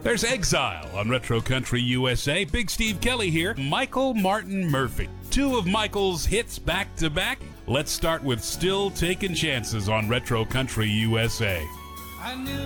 There's Exile on Retro Country USA. Big Steve Kelly here. Michael Martin Murphey. Two of Michael's hits back to back. Let's start with Still Taking Chances on Retro Country USA. I knew